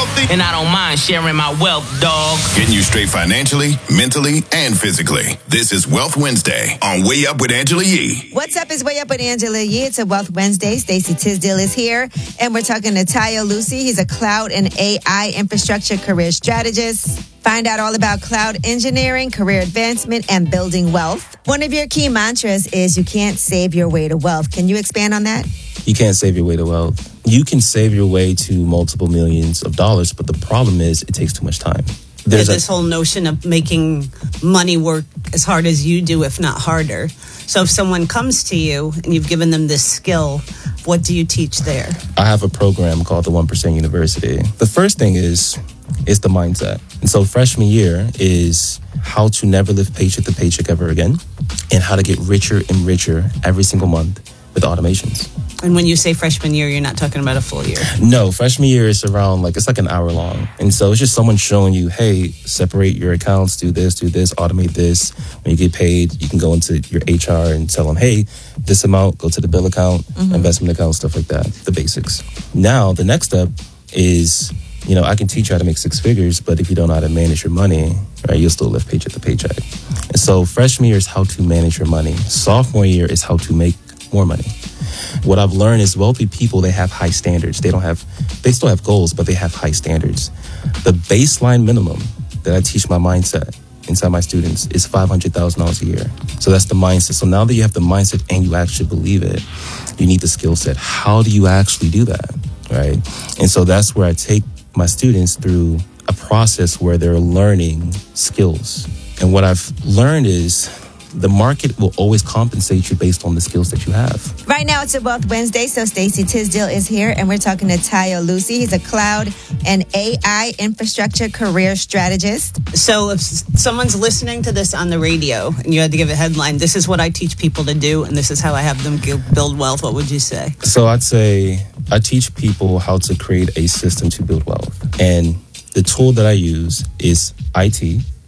wealthy. And I don't mind sharing my wealth, dog. Getting you straight financially, mentally, and physically. This is Wealth Wednesday on Way Up with Angela Yee. What's up is Way Up with Angela Yee. It's a Wealth Wednesday. Stacey Tisdale is here, and we're talking to Tayo Lucy. He's a cloud and AI infrastructure career strategist. Find out all about cloud engineering, career advancement, and building wealth. One of your key mantras is you can't save your way to wealth. Can you expand on that? You can't save your way to wealth. You can save your way to multiple millions of dollars, but the problem is it takes too much time. There's this whole notion of making money work as hard as you do, if not harder. So if someone comes to you and you've given them this skill, what do you teach there? I have a program called the 1% University. The first thing is the mindset. And so freshman year is how to never live paycheck to paycheck ever again and how to get richer and richer every single month with automations. And when you say freshman year, you're not talking about a full year? No, freshman year is around it's like an hour long. And so it's just someone showing you, hey, separate your accounts, do this, automate this. When you get paid, you can go into your HR and tell them, hey, this amount, go to the bill account, investment account, stuff like that, the basics. Now, the next step is, I can teach you how to make six figures, but if you don't know how to manage your money, right, you'll still live paycheck to paycheck. And so freshman year is how to manage your money. Sophomore year is how to make more money. What I've learned is wealthy people, they have high standards. They still have goals, but they have high standards. The baseline minimum that I teach my mindset inside my students is $500,000 a year. So that's the mindset. So now that you have the mindset and you actually believe it, you need the skill set. How do you actually do that, right? And so that's where I take my students through a process where they're learning skills. And what I've learned is the market will always compensate you based on the skills that you have. Right now, it's a Wealth Wednesday, so Stacey Tisdale is here, and we're talking to Tayo Lucy. He's a cloud and AI infrastructure career strategist. So if someone's listening to this on the radio, and you had to give a headline, this is what I teach people to do, and this is how I have them build wealth, what would you say? So I'd say I teach people how to create a system to build wealth. And the tool that I use is IT,